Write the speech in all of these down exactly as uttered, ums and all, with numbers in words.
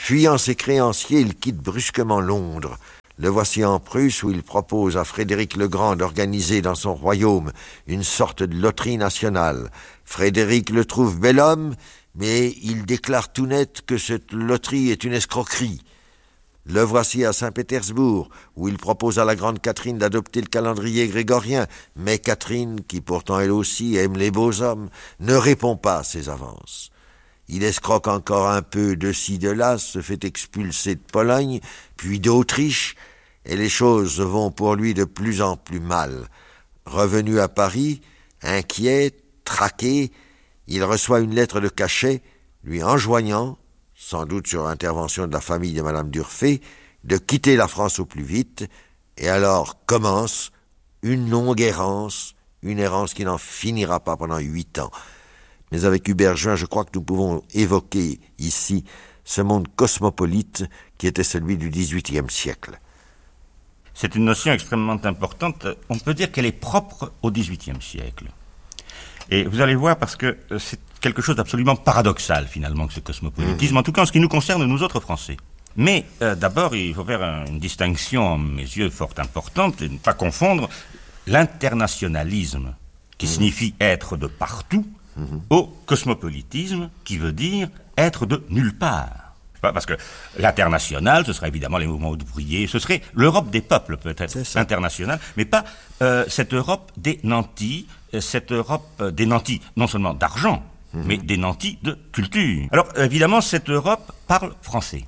Fuyant ses créanciers, il quitte brusquement Londres. Le voici en Prusse où il propose à Frédéric le Grand d'organiser dans son royaume une sorte de loterie nationale. Frédéric le trouve bel homme, mais il déclare tout net que cette loterie est une escroquerie. Le voici à Saint-Pétersbourg, où il propose à la grande Catherine d'adopter le calendrier grégorien, mais Catherine, qui pourtant elle aussi aime les beaux hommes, ne répond pas à ses avances. Il escroque encore un peu de ci, de là, se fait expulser de Pologne, puis d'Autriche, et les choses vont pour lui de plus en plus mal. Revenu à Paris, inquiet, traqué, il reçoit une lettre de cachet, lui enjoignant, sans doute sur intervention de la famille de Madame d'Urfé, de quitter la France au plus vite, et alors commence une longue errance, une errance qui n'en finira pas pendant huit ans. Mais avec Hubert Join, je crois que nous pouvons évoquer ici ce monde cosmopolite qui était celui du dix-huitième siècle. C'est une notion extrêmement importante. On peut dire qu'elle est propre au dix-huitième siècle. Et vous allez voir, parce que c'est quelque chose d'absolument paradoxal, finalement, que ce cosmopolitisme, mmh. en tout cas en ce qui nous concerne, nous autres Français. Mais euh, d'abord, il faut faire une distinction, à mes yeux, fort importante, et ne pas confondre l'internationalisme, qui mmh. signifie être de partout, mmh. au cosmopolitisme, qui veut dire être de nulle part. Parce que l'international, ce serait évidemment les mouvements ouvriers, ce serait l'Europe des peuples, peut-être, internationale, mais pas euh, cette Europe des nantis, cette Europe des nantis, non seulement d'argent, mmh. mais des nantis de culture. Alors, évidemment, cette Europe parle français.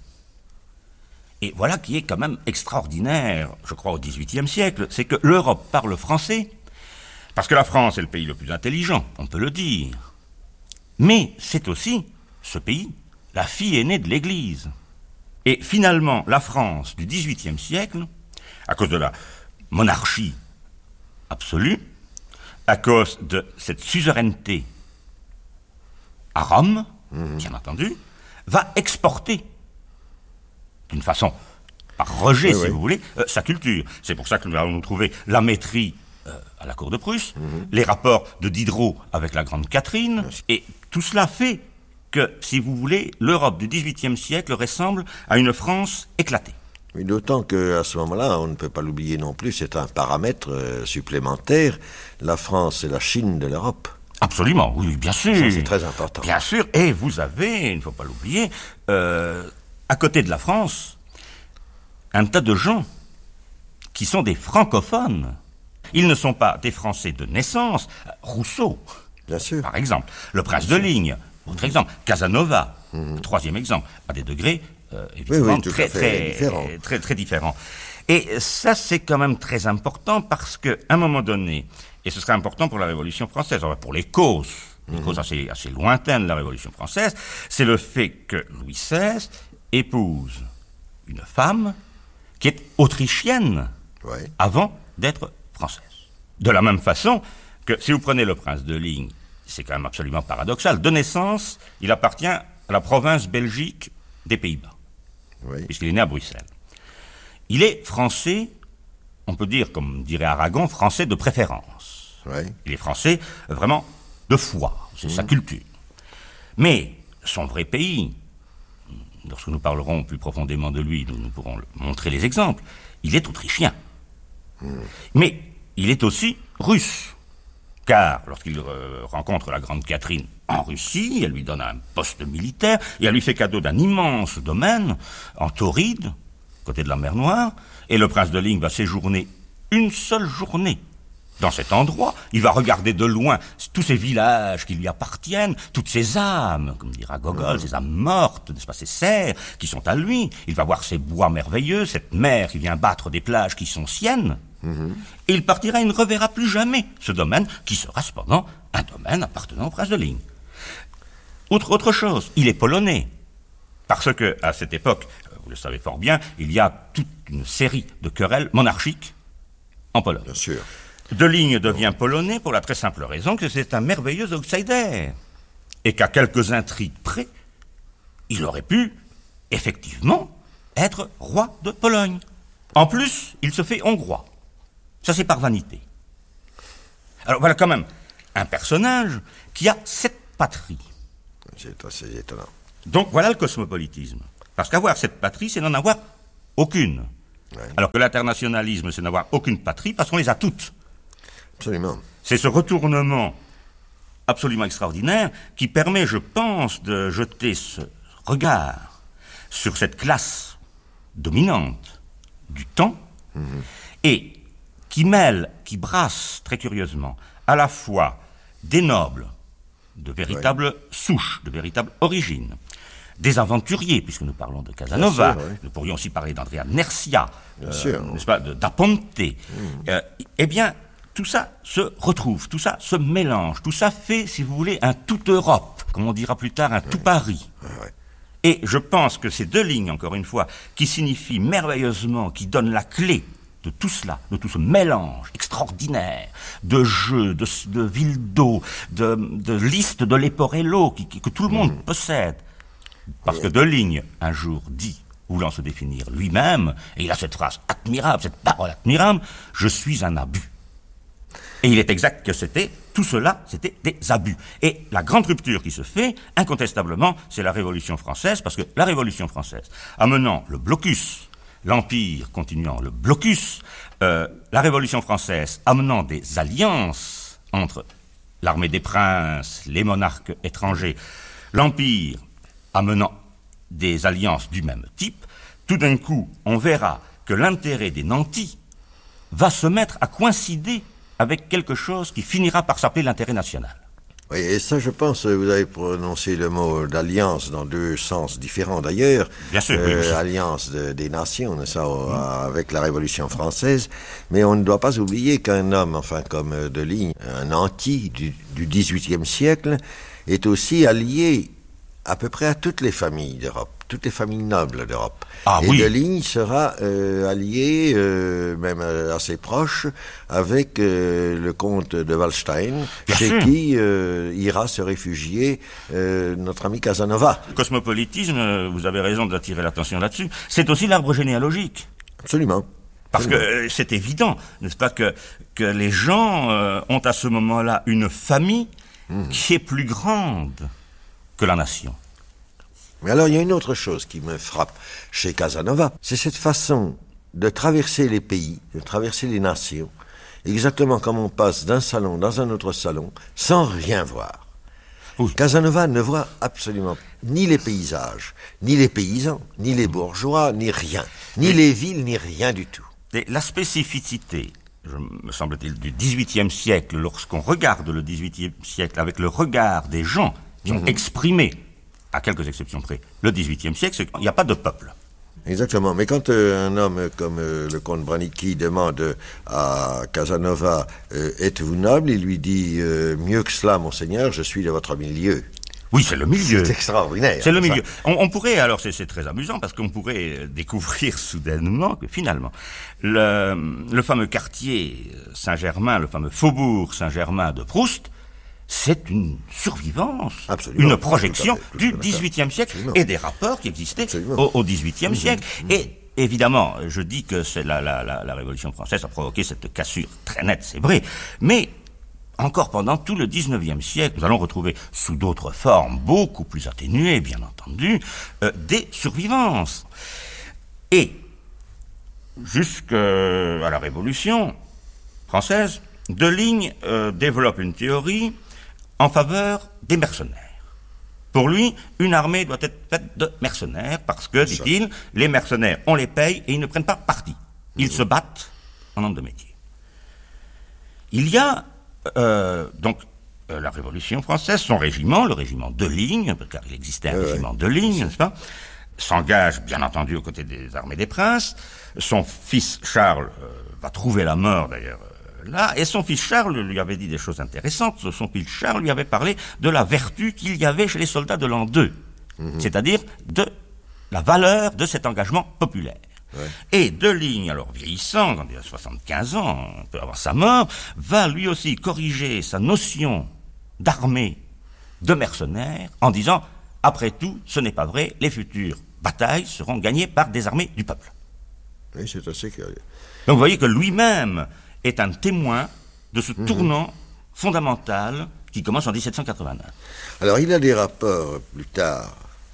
Et voilà qui est quand même extraordinaire, je crois, au dix-huitième siècle, c'est que l'Europe parle français, parce que la France est le pays le plus intelligent, on peut le dire. Mais c'est aussi, ce pays, la fille aînée de l'Église. Et finalement, la France du dix-huitième siècle, à cause de la monarchie absolue, à cause de cette suzeraineté à Rome, mmh. bien entendu, va exporter, d'une façon, par rejet, oui, si oui. vous voulez, euh, sa culture. C'est pour ça que nous allons trouver la maîtrise euh, à la cour de Prusse, mmh. les rapports de Diderot avec la grande Catherine, oui. et tout cela fait que, si vous voulez, l'Europe du dix-huitième siècle ressemble à une France éclatée. Oui, d'autant qu'à ce moment-là, on ne peut pas l'oublier non plus, c'est un paramètre euh, supplémentaire, la France et la Chine de l'Europe. Absolument, oui, bien sûr. Ça, c'est très important. Bien sûr, et vous avez, il ne faut pas l'oublier, euh, à côté de la France, un tas de gens qui sont des francophones. Ils ne sont pas des Français de naissance. Rousseau, bien sûr. par exemple, le prince bien de sûr. Ligne, autre exemple, Casanova, mmh. troisième exemple, à des degrés euh, évidemment oui, oui, très, très, différent. très, très différents. Et ça, c'est quand même très important parce qu'à un moment donné, et ce sera important pour la Révolution française, pour les causes, les mmh. causes assez, assez lointaines de la Révolution française, c'est le fait que Louis seize épouse une femme qui est autrichienne oui. avant d'être française. De la même façon que si vous prenez le prince de Ligne, c'est quand même absolument paradoxal. De naissance, il appartient à la province belgique des Pays-Bas, oui. puisqu'il est né à Bruxelles. Il est français, on peut dire, comme dirait Aragon, français de préférence. Oui. Il est français vraiment de foi, c'est mmh. sa culture. Mais son vrai pays, lorsque nous parlerons plus profondément de lui, nous, nous pourrons montrer les exemples, il est autrichien. Mmh. Mais il est aussi russe. Car lorsqu'il euh, rencontre la grande Catherine en Russie, elle lui donne un poste militaire et elle lui fait cadeau d'un immense domaine en Tauride, côté de la mer Noire, et le prince de Ligne va séjourner une seule journée dans cet endroit. Il va regarder de loin tous ces villages qui lui appartiennent, toutes ces âmes, comme dira Gogol, mmh. ces âmes mortes, n'est-ce pas, ces serres qui sont à lui. Il va voir ces bois merveilleux, cette mer qui vient battre des plages qui sont siennes. Mmh. Et il partira et ne reverra plus jamais ce domaine qui sera cependant un domaine appartenant au prince de Ligne. Autre, autre chose, il est polonais. Parce que, à cette époque, vous le savez fort bien, il y a toute une série de querelles monarchiques en Pologne. Bien sûr. De Ligne devient polonais pour la très simple raison que c'est un merveilleux outsider. Et qu'à quelques intrigues près, il aurait pu, effectivement, être roi de Pologne. En plus, il se fait hongrois. Ça, c'est par vanité. Alors, voilà quand même un personnage qui a sept patries. C'est assez étonnant. Donc, voilà le cosmopolitisme. Parce qu'avoir cette patrie, c'est n'en avoir aucune. Ouais. Alors que l'internationalisme, c'est n'avoir aucune patrie, parce qu'on les a toutes. Absolument. C'est ce retournement absolument extraordinaire qui permet, je pense, de jeter ce regard sur cette classe dominante du temps, mmh. et qui mêle, qui brasse très curieusement, à la fois des nobles, de véritables ouais. souches, de véritables origines, des aventuriers, puisque nous parlons de Casanova, sûr, ouais. nous pourrions aussi parler d'Andrea Nercia, euh, n'est-ce pas, de d'Aponte, mmh. euh, eh bien, tout ça se retrouve, tout ça se mélange, tout ça fait, si vous voulez, un tout Europe, comme on dira plus tard, un tout Paris. Ouais. Et je pense que ces deux lignes, encore une fois, qui signifient merveilleusement, qui donnent la clé de tout cela, de tout ce mélange extraordinaire de jeux, de, de villes d'eau, de, de listes de Leporello, qui, qui, que tout le monde mmh. possède. Parce que Deligne, un jour, dit, voulant se définir lui-même, et il a cette phrase admirable, cette parole admirable, « Je suis un abus ». Et il est exact que c'était, tout cela, c'était des abus. Et la grande rupture qui se fait, incontestablement, c'est la Révolution française, parce que la Révolution française, amenant le blocus, l'Empire continuant le blocus, euh, la Révolution française amenant des alliances entre l'armée des princes, les monarques étrangers, l'Empire amenant des alliances du même type, tout d'un coup, on verra que l'intérêt des nantis va se mettre à coïncider avec quelque chose qui finira par s'appeler l'intérêt national. Oui, et ça, je pense, vous avez prononcé le mot d'alliance dans deux sens différents d'ailleurs. Bien sûr, euh, oui, oui. Alliance de, des nations, ça, mmh. avec la Révolution française. Mais on ne doit pas oublier qu'un homme, enfin, comme Deligne, un nanti du, du dix-huitième siècle, est aussi allié à peu près à toutes les familles d'Europe, toutes les familles nobles d'Europe. Ah, et oui. Deligne sera euh, allié, euh, même euh, assez proche, avec euh, le comte de Waldstein, Bien chez sûr. qui euh, ira se réfugier euh, notre ami Casanova. Le cosmopolitisme, vous avez raison d'attirer l'attention là-dessus, c'est aussi l'arbre généalogique. Absolument. Parce Absolument. que euh, c'est évident, n'est-ce pas, que, que les gens euh, ont à ce moment-là une famille mmh. qui est plus grande que la nation. Mais alors, il y a une autre chose qui me frappe chez Casanova, c'est cette façon de traverser les pays, de traverser les nations, exactement comme on passe d'un salon dans un autre salon, sans rien voir. Oui. Casanova ne voit absolument ni les paysages, ni les paysans, ni les bourgeois, ni rien, ni Et les villes, ni rien du tout. Et la spécificité, je, me semble-t-il, du dix-huitième siècle, lorsqu'on regarde le dix-huitième siècle avec le regard des gens qui ont mmh. exprimé, à quelques exceptions près, le dix-huitième siècle, c'est qu'il n'y a pas de peuple. Exactement, mais quand euh, un homme comme euh, le comte Branicki demande à Casanova euh, « Êtes-vous noble ?» il lui dit euh, « Mieux que cela, monseigneur, je suis de votre milieu. » Oui, c'est le milieu. C'est extraordinaire. C'est le milieu. On, on pourrait, alors c'est, c'est très amusant, parce qu'on pourrait découvrir soudainement que finalement, le, le fameux quartier Saint-Germain, le fameux faubourg Saint-Germain de Proust, c'est une survivance, Absolument. Une projection Tout à fait, tout du à fait. dix-huitième siècle Absolument. Et des rapports qui existaient Absolument. au, au dix-huitième Mmh, siècle. mmh. Et évidemment, je dis que c'est la, la, la, la Révolution française a provoqué cette cassure très nette, c'est vrai, mais encore pendant tout le dix-neuvième siècle, nous allons retrouver sous d'autres formes, beaucoup plus atténuées, bien entendu, euh, des survivances. Et jusqu'à la Révolution française, Deligne euh, développe une théorie en faveur des mercenaires. Pour lui, une armée doit être faite de mercenaires parce que, dit-il, les mercenaires, on les paye et ils ne prennent pas parti. Ils mmh. se battent en nombre de métiers. Il y a euh, donc euh, la Révolution française, son régiment, le régiment Deligne, car il existait un euh, régiment ouais. Deligne, n'est-ce pas, s'engage bien entendu aux côtés des armées des princes. Son fils Charles euh, va trouver la mort d'ailleurs là, et son fils Charles lui avait dit des choses intéressantes. Son fils Charles lui avait parlé de la vertu qu'il y avait chez les soldats de l'an deux, mmh. c'est-à-dire de la valeur de cet engagement populaire. Ouais. Et Deligne, alors vieillissant, quand il a soixante-quinze ans, on peut avoir sa mort, va lui aussi corriger sa notion d'armée de mercenaires en disant, après tout, ce n'est pas vrai, les futures batailles seront gagnées par des armées du peuple. Oui, c'est assez curieux. Donc vous voyez que lui-même est un témoin de ce mmh. tournant fondamental qui commence en dix-sept cent quatre-vingt-neuf. Alors il a des rapports plus tard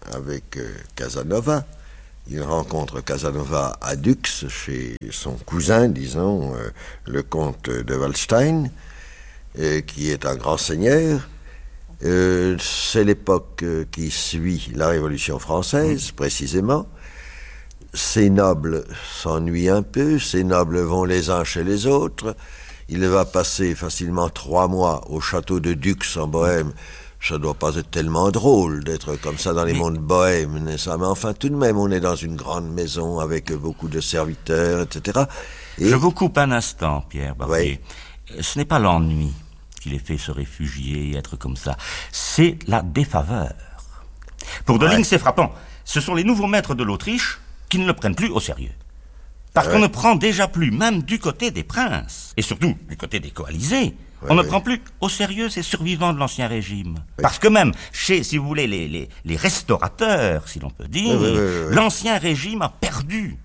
avec euh, Casanova. Il rencontre Casanova à Dux, chez son cousin, disons, euh, le comte de Waldstein, euh, qui est un grand seigneur. Euh, c'est l'époque euh, qui suit la Révolution française, précisément. Ces nobles s'ennuient un peu, ces nobles vont les uns chez les autres. Il va passer facilement trois mois au château de Dux en Bohème. Ça doit pas être tellement drôle d'être comme ça dans les mondes bohèmes, n'est-ce pas? Mais enfin, tout de même, on est dans une grande maison avec beaucoup de serviteurs, et cetera. Et... Je vous coupe un instant, Pierre Barbier. Oui. Ce n'est pas l'ennui qui les fait se réfugier et être comme ça. C'est la défaveur. Pour De Ligne, ouais. c'est frappant. Ce sont les nouveaux maîtres de l'Autriche qui ne le prennent plus au sérieux. Parce ouais. qu'on ne prend déjà plus, même du côté des princes, et surtout du côté des coalisés, ouais, on ne ouais. prend plus au sérieux ces survivants de l'Ancien Régime. Ouais. Parce que même chez, si vous voulez, les, les, les restaurateurs, si l'on peut dire, ouais, ouais, ouais, ouais. l'Ancien Régime a perdu.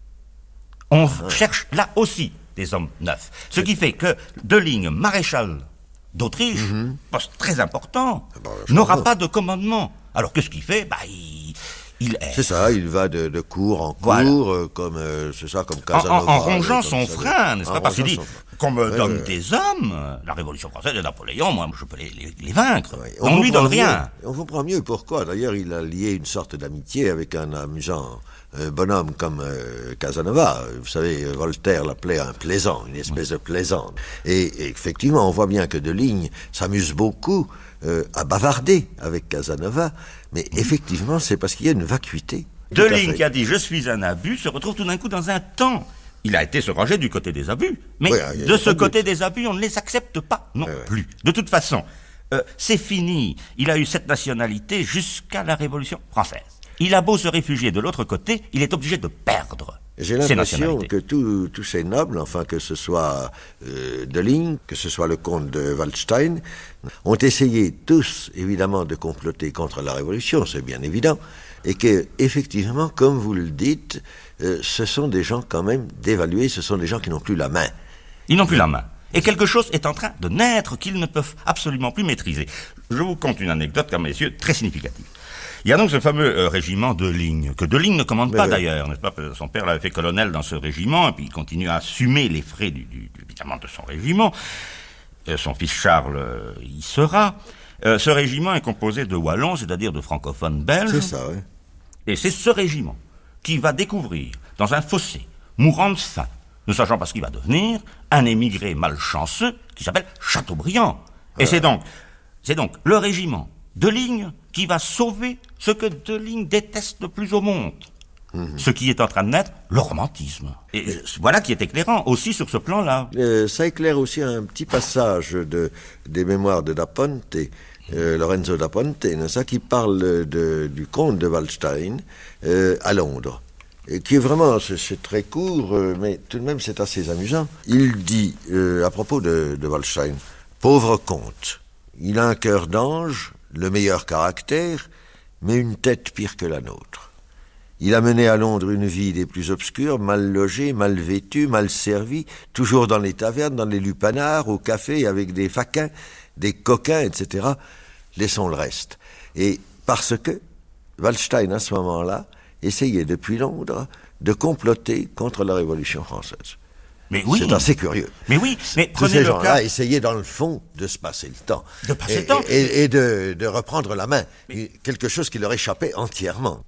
On ouais. cherche là aussi des hommes neufs. Ce ouais. qui fait que De Ligne, maréchal d'Autriche, mm-hmm. poste très important, bah, n'aura pas de commandement. Alors qu'est-ce qu'il fait? Bah, il... Il est... C'est ça, il va de, de cour en cour, voilà. euh, comme euh, c'est ça, comme Casanova. En, en, en rongeant son frein, n'est-ce pas? Parce qu'il dit, qu'on me ouais, donne ouais. des hommes, la Révolution française de Napoléon, moi, je peux les, les, les vaincre. Ouais. On, on lui donne rien. On vous prend mieux, pourquoi? D'ailleurs, il a lié une sorte d'amitié avec un amusant euh, bonhomme comme euh, Casanova. Vous savez, Voltaire l'appelait un plaisant, une espèce ouais. de plaisant. Et, et effectivement, on voit bien que De Ligne s'amuse beaucoup euh, à bavarder avec Casanova. Mais effectivement, c'est parce qu'il y a une vacuité. De Ligne qui a dit « je suis un abus » se retrouve tout d'un coup dans un temps. Il a été se ranger du côté des abus. Mais oui, de ce côté but. des abus, on ne les accepte pas non oui, plus. Oui. De toute façon, euh, c'est fini. Il a eu cette nationalité jusqu'à la Révolution française. Il a beau se réfugier de l'autre côté, il est obligé de perdre. J'ai l'impression que tous tous ces nobles, enfin que ce soit euh, De Ligne, que ce soit le comte de Waldstein, ont essayé tous, évidemment, de comploter contre la Révolution, c'est bien évident, et que, effectivement, comme vous le dites, euh, ce sont des gens quand même dévalués, ce sont des gens qui n'ont plus la main. Ils n'ont plus la main. Et quelque chose est en train de naître qu'ils ne peuvent absolument plus maîtriser. Je vous conte une anecdote, comme messieurs, très significative. Il y a donc ce fameux euh, régiment De Ligne, que De Ligne ne commande mais pas oui. d'ailleurs, n'est-ce pas? Son père l'avait fait colonel dans ce régiment, et puis il continue à assumer les frais du, du, évidemment de son régiment. Euh, son fils Charles euh, y sera. Euh, ce régiment est composé de Wallons, c'est-à-dire de francophones belges. C'est ça, oui. Et c'est ce régiment qui va découvrir, dans un fossé, mourant de faim, ne sachant pas ce qu'il va devenir, un émigré malchanceux qui s'appelle Chateaubriand. Et euh... c'est donc, c'est donc le régiment De Ligne qui va sauver ce que De Ligne déteste le plus au monde. Mmh. Ce qui est en train de naître, le romantisme. Et euh, voilà qui est éclairant aussi sur ce plan-là. Euh, ça éclaire aussi un petit passage de, des mémoires de Da Ponte, euh, Lorenzo Da Ponte, ça, qui parle de, du comte de Waldstein euh, à Londres. Et qui est vraiment, c'est, c'est très court, euh, mais tout de même c'est assez amusant. Il dit, euh, à propos de, de Waldstein, « Pauvre comte, il a un cœur d'ange, le meilleur caractère, mais une tête pire que la nôtre. Il a mené à Londres une vie des plus obscures, mal logé, mal vêtu, mal servi, toujours dans les tavernes, dans les lupanards, au café, avec des faquins, des coquins, et cetera. Laissons le reste. » Et parce que Waldstein, à ce moment-là, essayait depuis Londres de comploter contre la Révolution française. Mais oui. C'est assez curieux. Mais oui, mais tous prenez ces le gens-là cas... essayaient dans le fond de se passer le temps. De passer et, le temps. Et, et de, de reprendre la main. Mais... quelque chose qui leur échappait entièrement.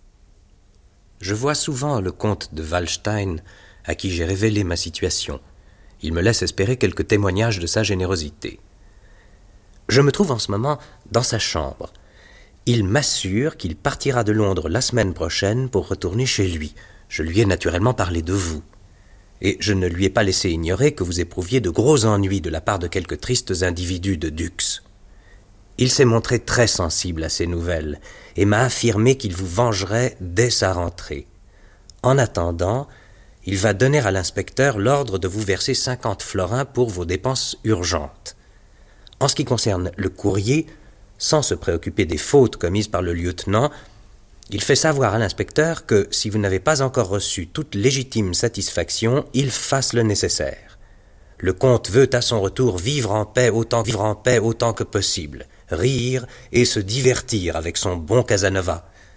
Je vois souvent le comte de Waldstein, à qui j'ai révélé ma situation. Il me laisse espérer quelques témoignages de sa générosité. Je me trouve en ce moment dans sa chambre. Il m'assure qu'il partira de Londres la semaine prochaine pour retourner chez lui. Je lui ai naturellement parlé de vous. Et je ne lui ai pas laissé ignorer que vous éprouviez de gros ennuis de la part de quelques tristes individus de Dux. Il s'est montré très sensible à ces nouvelles et m'a affirmé qu'il vous vengerait dès sa rentrée. En attendant, il va donner à l'inspecteur l'ordre de vous verser cinquante florins pour vos dépenses urgentes. En ce qui concerne le courrier, sans se préoccuper des fautes commises par le lieutenant, il fait savoir à l'inspecteur que, si vous n'avez pas encore reçu toute légitime satisfaction, il fasse le nécessaire. Le comte veut à son retour vivre en paix autant, vivre en paix autant que possible, rire et se divertir avec son bon Casanova.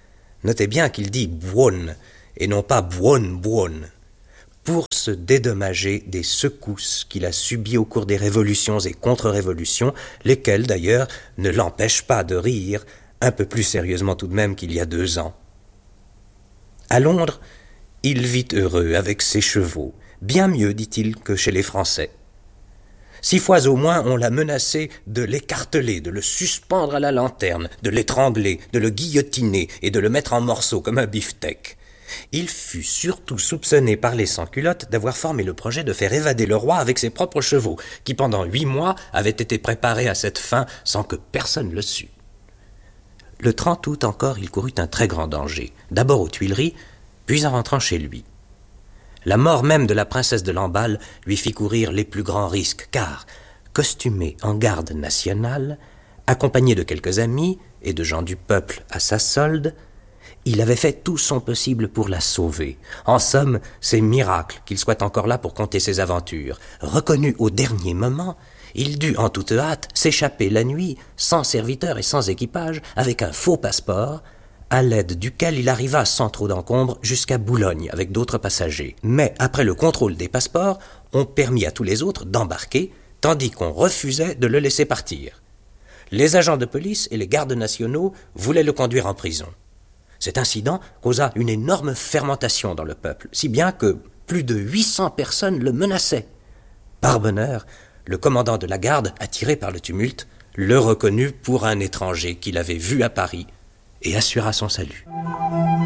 Notez bien qu'il dit « buon » et non pas « buon buon », pour se dédommager des secousses qu'il a subies au cours des révolutions et contre-révolutions, lesquelles d'ailleurs ne l'empêchent pas de rire, un peu plus sérieusement tout de même qu'il y a deux ans. À Londres, il vit heureux avec ses chevaux, bien mieux, dit-il, que chez les Français. Six fois au moins on l'a menacé de l'écarteler, de le suspendre à la lanterne, de l'étrangler, de le guillotiner et de le mettre en morceaux comme un beefsteak. Il fut surtout soupçonné par les sans-culottes d'avoir formé le projet de faire évader le roi avec ses propres chevaux, qui pendant huit mois avaient été préparés à cette fin sans que personne le sût. Le trente août encore, il courut un très grand danger, d'abord aux Tuileries, puis en rentrant chez lui. La mort même de la princesse de Lamballe lui fit courir les plus grands risques, car, costumé en garde nationale, accompagné de quelques amis et de gens du peuple à sa solde, il avait fait tout son possible pour la sauver. En somme, c'est miracle qu'il soit encore là pour conter ses aventures. Reconnu au dernier moment, il dut en toute hâte s'échapper la nuit, sans serviteur et sans équipage, avec un faux passeport, à l'aide duquel il arriva sans trop d'encombre jusqu'à Boulogne avec d'autres passagers. Mais après le contrôle des passeports, on permit à tous les autres d'embarquer, tandis qu'on refusait de le laisser partir. Les agents de police et les gardes nationaux voulaient le conduire en prison. Cet incident causa une énorme fermentation dans le peuple, si bien que plus de huit cents personnes le menaçaient. Par bonheur, le commandant de la garde, attiré par le tumulte, le reconnut pour un étranger qu'il avait vu à Paris et assura son salut.